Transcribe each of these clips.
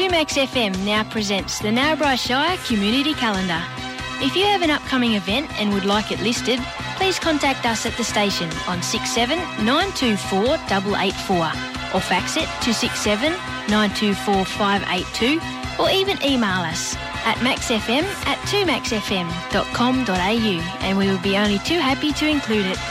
2Max FM now presents the Narrabri Shire Community Calendar. If you have an upcoming event and would like it listed, please contact us at the station on 67 924 884 or fax it to 67 924 582 or even email us at maxfm@2maxfm.com.au and we will be only too happy to include it.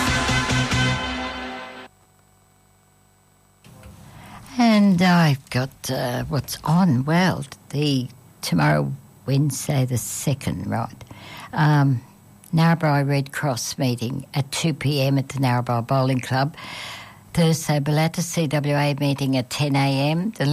And I've got what's on. Well, tomorrow, Wednesday the 2nd, right? Narrabri Red Cross meeting at 2 p.m. at the Narrabri Bowling Club. Thursday, Ballata CWA meeting at 10 a.m. The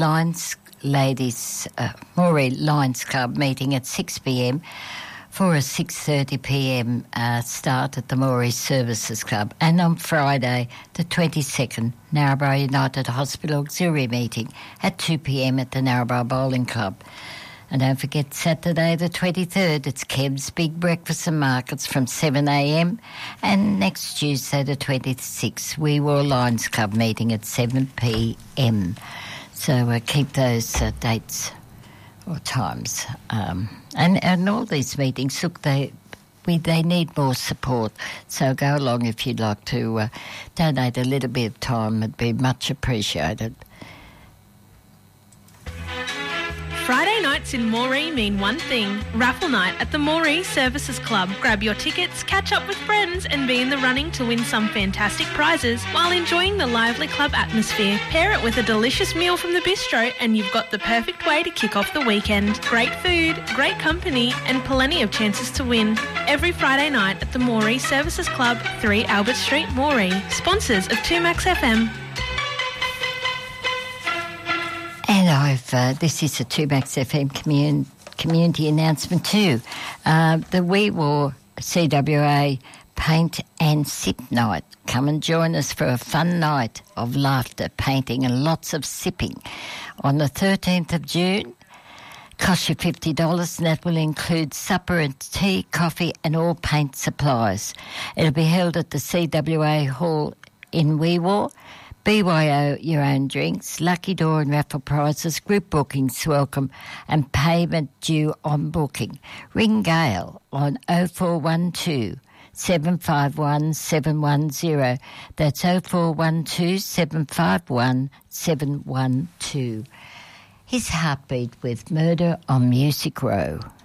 Moree Lions Club meeting at 6 p.m. for a 6:30 p.m. Start at the Moree Services Club. And on Friday, the 22nd, Narrabri United Hospital Auxiliary meeting at 2 p.m. at the Narrabri Bowling Club. And don't forget Saturday the 23rd, it's Kev's Big Breakfast and Markets from 7 a.m. And next Tuesday the 26th, We War Lions Club meeting at 7 p.m. So keep those dates or times. And all these meetings, look, they need more support. So go along if you'd like to donate a little bit of time. It'd be much appreciated. Friday nights in Moree mean one thing, raffle night at the Moree Services Club. Grab your tickets, catch up with friends and be in the running to win some fantastic prizes while enjoying the lively club atmosphere. Pair it with a delicious meal from the bistro and you've got the perfect way to kick off the weekend. Great food, great company and plenty of chances to win. Every Friday night at the Moree Services Club, 3 Albert Street, Moree. Sponsors of 2Max FM. And this is a 2Max FM community announcement too. The We War CWA Paint and Sip Night. Come and join us for a fun night of laughter, painting and lots of sipping on the 13th of June. Cost you $50 and that will include supper and tea, coffee and all paint supplies. It'll be held at the CWA Hall in We War. BYO, your own drinks, lucky draw and raffle prizes, group bookings welcome and payment due on booking. Ring Gail on 0412 751 710. That's 0412 751 712. His Heartbeat with Murder on Music Row.